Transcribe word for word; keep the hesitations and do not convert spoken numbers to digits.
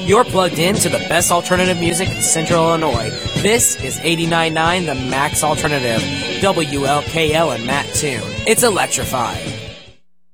You're plugged in to the best alternative music in Central Illinois. This is eighty-nine point nine The Max Alternative, W L K L and Mattoon. It's electrifying.